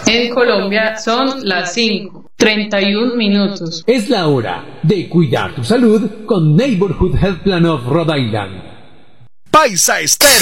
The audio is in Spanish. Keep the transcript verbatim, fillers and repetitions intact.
En Colombia son las cinco, treinta y un minutos. Es la hora de cuidar tu salud con Neighborhood Health Plan of Rhode Island. Paisa Estéreo.